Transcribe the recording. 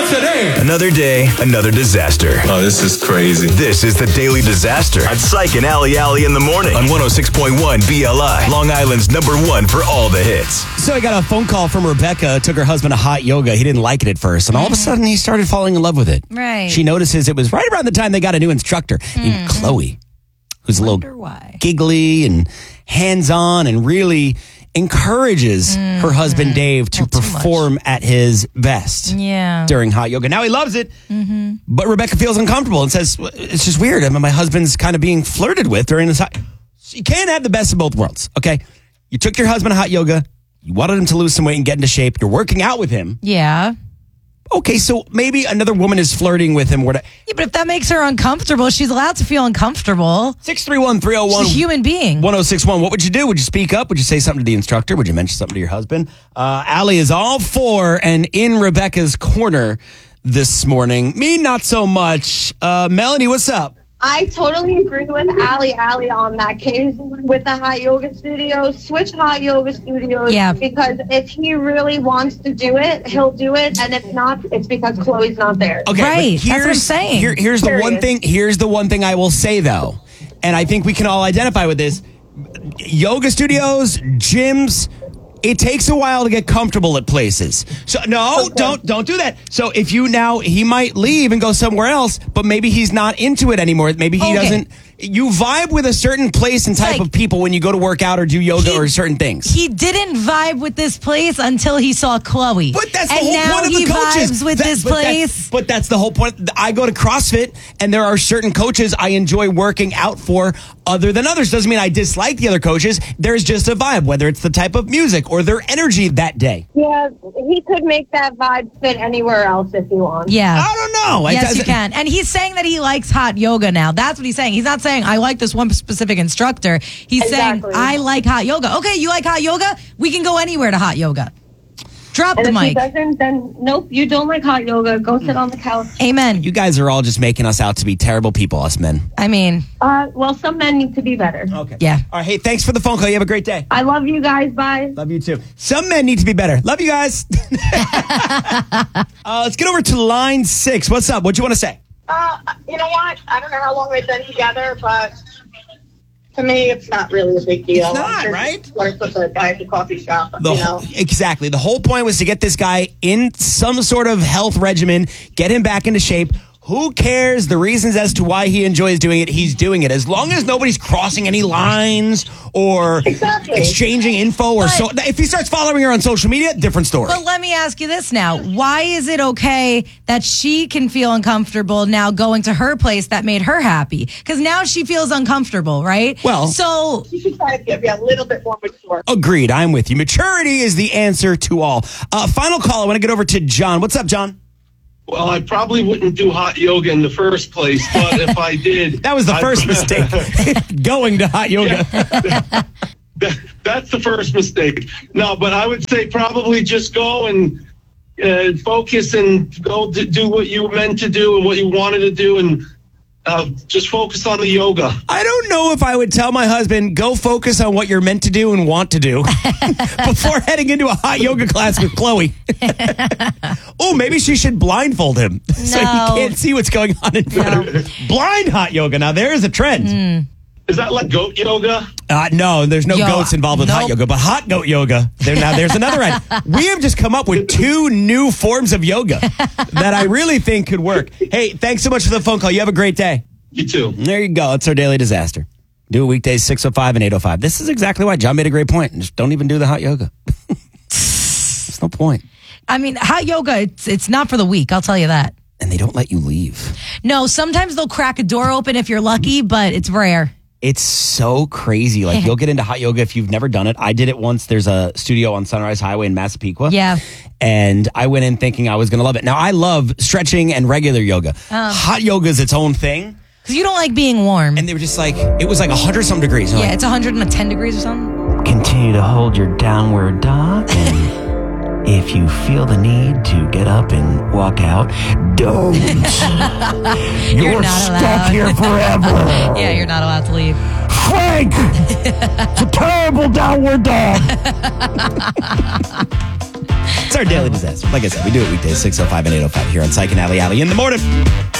today. Another day, another disaster. Oh, this is crazy. This is the Daily Disaster on Psych and Ali in the morning on 106.1 BLI, Long Island's #1 for all the hits. So I got a phone call from Rebecca, took her husband to hot yoga. He didn't like it at first, and all of a sudden he started falling in love with it. Right. She notices it was right around the time they got a new instructor named Chloe, who's a little giggly and hands-on and really encourages her husband Dave to perform at his best during hot yoga. Now he loves it, but Rebecca feels uncomfortable and says, it's just weird. I mean, my husband's kind of being flirted with during this hot... You can't have the best of both worlds, okay? You took your husband to hot yoga. You wanted him to lose some weight and get into shape. You're working out with him. Yeah. Okay, so maybe another woman is flirting with him. Yeah, but if that makes her uncomfortable, she's allowed to feel uncomfortable. 631-301. She's a human being. 1061. What would you do? Would you speak up? Would you say something to the instructor? Would you mention something to your husband? Allie is all for and in Rebecca's corner this morning. Me, not so much. Melanie, what's up? I totally agree with Ali on that case with the hot yoga studio. Switch hot yoga studios. Yeah. Because if he really wants to do it, he'll do it. And if not, it's because Chloe's not there. Okay, right. That's what I'm saying. Here's the one thing. Here's the one thing I will say though, and I think we can all identify with this: yoga studios, gyms. It takes a while to get comfortable at places. So don't do that. So if he might leave and go somewhere else, but maybe he's not into it anymore. Maybe he doesn't. You vibe with a certain place and type of people when you go to work out or do yoga or certain things. He didn't vibe with this place until he saw Chloe. But that's the whole point of the coaches. Vibes with this place. But that's the whole point. I go to CrossFit, and there are certain coaches I enjoy working out for other than others. Doesn't mean I dislike the other coaches. There's just a vibe, whether it's the type of music or their energy that day. Yeah, he could make that vibe fit anywhere else if he wants. Yeah. I don't know. Yes, you can. And he's saying that he likes hot yoga now. That's what he's saying. He's not saying, I like this one specific instructor. He's saying, I like hot yoga. Okay, you like hot yoga? We can go anywhere to hot yoga. Drop the mic. If he doesn't, then nope, you don't like hot yoga. Go sit on the couch. Amen. You guys are all just making us out to be terrible people, us men. I mean. Well, some men need to be better. Okay. Yeah. All right. Hey, thanks for the phone call. You have a great day. I love you guys. Bye. Love you too. Some men need to be better. Love you guys. Let's get over to line 6. What's up? What do you want to say? You know what? I don't know how long we've been together, but to me, it's not really a big deal. It's not, right? What with the guy at the coffee shop, Exactly. The whole point was to get this guy in some sort of health regimen, get him back into shape. Who cares the reasons as to why he enjoys doing it? He's doing it. As long as nobody's crossing any lines or exchanging info. If he starts following her on social media, different story. But let me ask you this now. Why is it okay that she can feel uncomfortable now going to her place that made her happy? Because now she feels uncomfortable, right? Well, so she should try to be a little bit more mature. Agreed. I'm with you. Maturity is the answer to all. Final call. I want to get over to John. What's up, John? Well, I probably wouldn't do hot yoga in the first place, but if I did... That was the first mistake, going to hot yoga. That's the first mistake. No, but I would say probably just go and focus and go to do what you were meant to do and what you wanted to do and just focus on the yoga. I don't know if I would tell my husband, go focus on what you're meant to do and want to do before heading into a hot yoga class with Chloe. Oh, maybe she should blindfold him so he can't see what's going on in front of him. Blind hot yoga. Now, there's a trend. Is that like goat yoga? No, there's no goats involved with hot yoga, but hot goat yoga. There's another end. We have just come up with 2 new forms of yoga that I really think could work. Hey, thanks so much for the phone call. You have a great day. You too. There you go. It's our daily disaster. Do it weekdays 6:05 and 8:05. This is exactly why John made a great point. Just don't even do the hot yoga. There's no point. I mean, hot yoga, it's not for the weak. I'll tell you that. And they don't let you leave. No, sometimes they'll crack a door open if you're lucky, but it's rare. It's so crazy. Like, you'll get into hot yoga if you've never done it. I did it once. There's a studio on Sunrise Highway in Massapequa. Yeah. And I went in thinking I was going to love it. Now, I love stretching and regular yoga. Hot yoga is its own thing. Because you don't like being warm. And they were just like, it was like 100-some degrees. Yeah, it's 110 degrees or something. Continue to hold your downward dog. And if you feel the need to get up and walk out, don't. You're not stuck allowed. here forever. Yeah, you're not allowed to leave. Frank! It's a terrible downward dog. It's our daily disaster. Like I said, we do it weekdays, 6:05 and 8:05 here on Psych and Alley in the morning.